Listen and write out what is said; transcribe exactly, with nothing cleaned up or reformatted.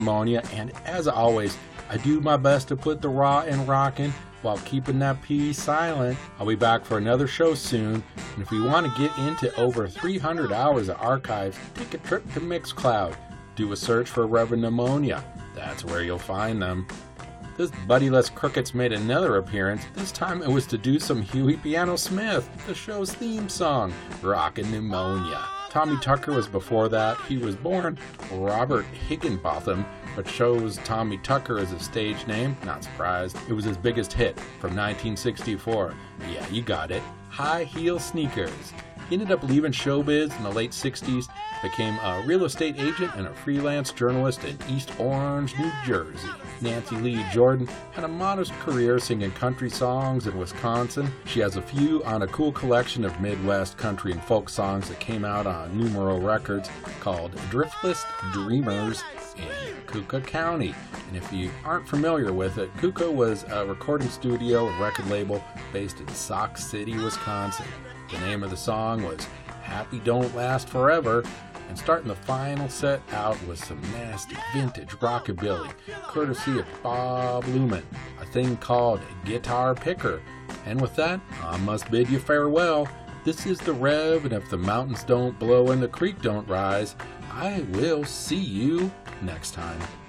Ammonia, and as always, I do my best to put the raw in rockin' while keeping that P silent. I'll be back for another show soon, and if you want to get into over three hundred hours of archives, take a trip to Mixcloud. Do a search for Reverend Ammonia. That's where you'll find them. This Buddyless Crickets made another appearance. This time it was to do some Huey Piano Smith, the show's theme song, Rockin' Pneumonia. Tommy Tucker was before that. He was born Robert Higginbotham, but chose Tommy Tucker as his stage name. Not surprised. It was his biggest hit from nineteen sixty-four. Yeah, you got it. High Heel Sneakers. He ended up leaving showbiz in the late sixties, became a real estate agent and a freelance journalist in East Orange, New Jersey. Nancy Lee Jordan had a modest career singing country songs in Wisconsin. She has a few on a cool collection of Midwest country and folk songs that came out on Numero Records called Driftless Dreamers in Keuka County. And if you aren't familiar with it, Keuka was a recording studio and record label based in Sauk City, Wisconsin. The name of the song was Happy Don't Last Forever, and starting the final set out was some nasty vintage rockabilly, courtesy of Bob Luman, a thing called Guitar Picker. And with that, I must bid you farewell. This is the Rev, and if the mountains don't blow and the creek don't rise, I will see you next time.